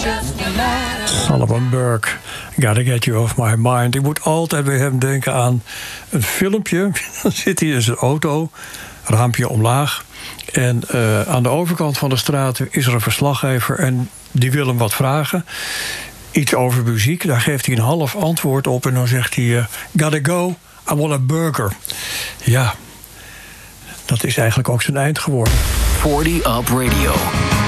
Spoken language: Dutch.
Solomon Burke, Gotta Get You Off My Mind. Ik moet altijd bij hem denken aan een filmpje. Dan zit hij in zijn auto, raampje omlaag. En aan de overkant van de straat is er een verslaggever en die wil hem wat vragen. Iets over muziek, daar geeft hij een half antwoord op en dan zegt hij... Gotta go, I want a burger. Ja, dat is eigenlijk ook zijn eind geworden. 40 Up Radio.